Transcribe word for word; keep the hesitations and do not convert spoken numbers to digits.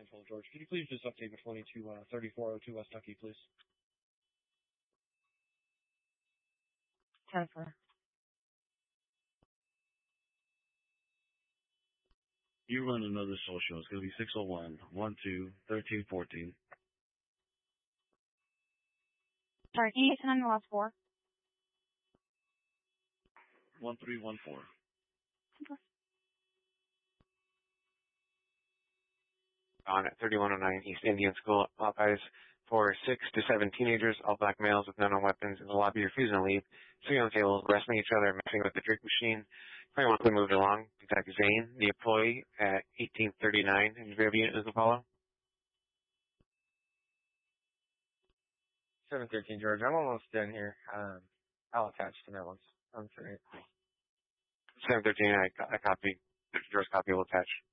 twelve, George. Could you please just update McFloney to uh, thirty-four oh two West Tucky, please? ten four. You run another social. It's going to be six oh one, one two, thirteen fourteen. Sorry, can you get on the last four? one three one four. On at thirty-one oh nine East Indian School, Popeyes, for six to seven teenagers, all black males with none on weapons, in the lobby refusing to leave, sitting on the table, wrestling each other, messing with the drink machine. Very quickly moved along. Contact Zane, the employee, at eighteen thirty-nine in Grave Unit is Apollo. seven thirteen, George. I'm almost done here. Um, I'll attach to that one. I'm sorry. seven thirteen, I, I copy. George's copy will attach.